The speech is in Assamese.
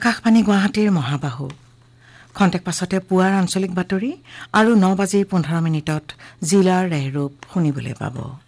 আকাশবাণী গুৱাহাটীৰ মহাবাহু খন্তেক পাছতে পুৱাৰ আঞ্চলিক বাতৰি আৰু 9:15 জিলাৰ ৰেহৰূপ শুনিবলৈ পাব।